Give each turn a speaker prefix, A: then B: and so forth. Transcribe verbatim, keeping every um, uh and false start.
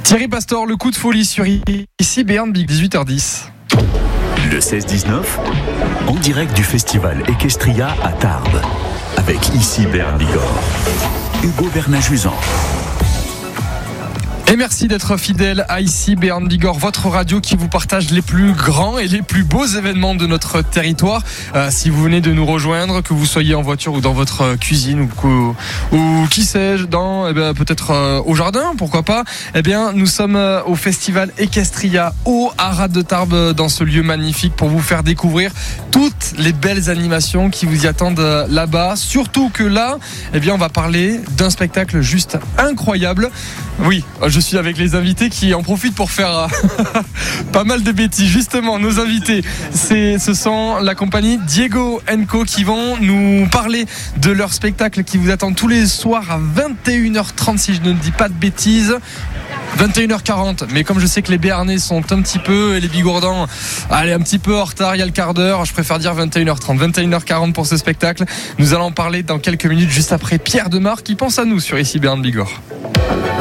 A: Thierry Pastor, le coup de folie sur ici Béarn Big, dix-huit heures dix.
B: Le seize dix-neuf, en direct du festival Equestria à Tarbes, avec ici Béarn Bigorre, Hugo Bernat-Juzan.
A: Et merci d'être fidèle à ici Béarn Bigorre, votre radio qui vous partage les plus grands et les plus beaux événements de notre territoire. Euh, si vous venez de nous rejoindre, que vous soyez en voiture ou dans votre cuisine ou, ou qui sais-je, dans eh bien, peut-être euh, au jardin, pourquoi pas. Eh bien, nous sommes euh, au festival Equestria au Haras de Tarbes, dans ce lieu magnifique pour vous faire découvrir toutes les belles animations qui vous y attendent euh, là-bas. Surtout que là, eh bien, on va parler d'un spectacle juste incroyable. Oui, je suis avec les invités qui en profitent pour faire pas mal de bêtises. Justement, nos invités, c'est, ce sont la compagnie Diego and Co qui vont nous parler de leur spectacle qui vous attend tous les soirs à vingt et une heures trente, si je ne dis pas de bêtises. vingt et une heures quarante, mais comme je sais que les Béarnais sont un petit peu, et les Bigourdans, allez, un petit peu en retard, il y a le quart d'heure, je préfère dire vingt et une heures trente, vingt et une heures quarante pour ce spectacle. Nous allons en parler dans quelques minutes, juste après Pierre Demar qui pense à nous sur ici Béarn Bigorre.